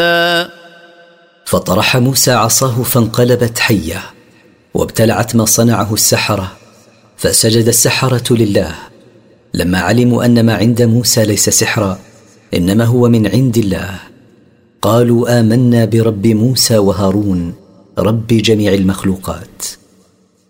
فطرح موسى عصاه فانقلبت حية وابتلعت ما صنعه السحرة، فسجد السحرة لله لما علموا أن ما عند موسى ليس سحرا إنما هو من عند الله. قالوا آمنا برب موسى وهارون رب جميع المخلوقات.